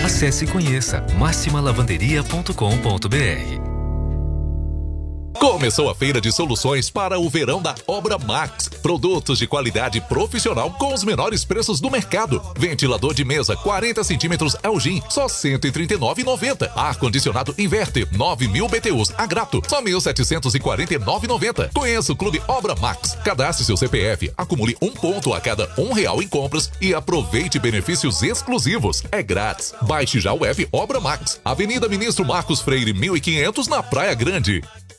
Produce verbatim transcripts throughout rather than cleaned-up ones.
Acesse e conheça máxima lavanderia ponto com ponto br. Começou a feira de soluções para o verão da Obra Max. Produtos de qualidade profissional com os menores preços do mercado. Ventilador de mesa quarenta centímetros Elgin, só cento e trinta e nove reais e noventa centavos. Ar-condicionado Inverter, nove mil B T Us a grato, só mil setecentos e quarenta e nove reais e noventa centavos. Conheça o Clube Obra Max. Cadastre seu C P F, acumule um ponto a cada um real em compras e aproveite benefícios exclusivos. É grátis. Baixe já o app Obra Max. Avenida Ministro Marcos Freire, mil e quinhentos, na Praia Grande.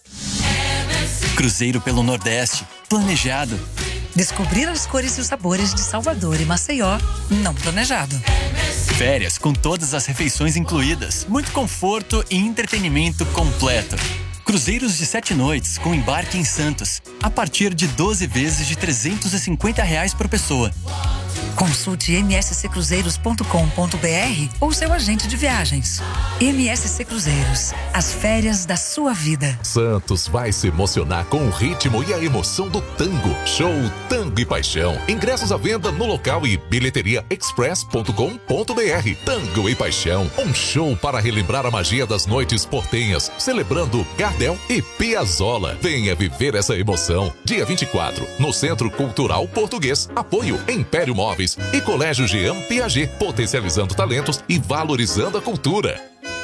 Cruzeiro pelo Nordeste, planejado. Descobrir as cores e os sabores de Salvador e Maceió, não planejado. Férias com todas as refeições incluídas, muito conforto e entretenimento completo. Cruzeiros de sete noites com embarque em Santos, a partir de doze vezes de trezentos e cinquenta reais por pessoa. Consulte m s c cruzeiros ponto com ponto br ou seu agente de viagens. M S C Cruzeiros, as férias da sua vida. Santos vai se emocionar com o ritmo e a emoção do tango. Show Tango e Paixão. Ingressos à venda no local e bilheteria express ponto com ponto br. Tango e Paixão, um show para relembrar a magia das noites portenhas, celebrando Gardel e Piazzolla. Venha viver essa emoção. Dia vinte e quatro, no Centro Cultural Português. Apoio Império Móveis e Colégio Jean Piaget, potencializando talentos e valorizando a cultura.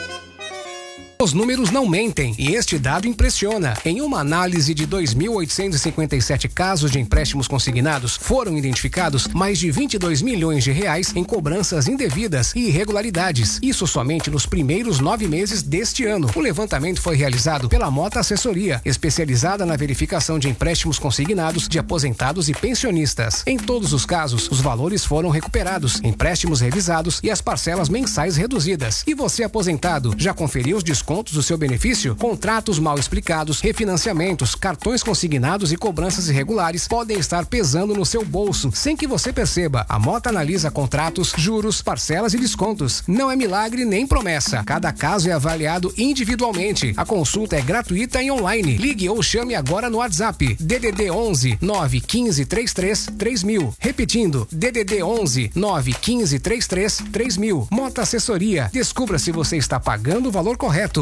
Os números não mentem e este dado impressiona. Em uma análise de dois mil oitocentos e cinquenta e sete casos de empréstimos consignados, foram identificados mais de vinte e dois milhões de reais em cobranças indevidas e irregularidades. Isso somente nos primeiros nove meses deste ano. O levantamento foi realizado pela Mota Assessoria, especializada na verificação de empréstimos consignados de aposentados e pensionistas. Em todos os casos, os valores foram recuperados, empréstimos revisados e as parcelas mensais reduzidas. E você, aposentado, já conferiu os descontos do seu benefício? Contratos mal explicados, refinanciamentos, cartões consignados e cobranças irregulares podem estar pesando no seu bolso sem que você perceba. A Mota analisa contratos, juros, parcelas e descontos. Não é milagre nem promessa. Cada caso é avaliado individualmente. A consulta é gratuita e online. Ligue ou chame agora no WhatsApp D D D onze nove quinze trinta e três três mil. Repetindo, D D D onze nove quinze trinta e três três mil. Mota Assessoria. Descubra se você está pagando o valor correto.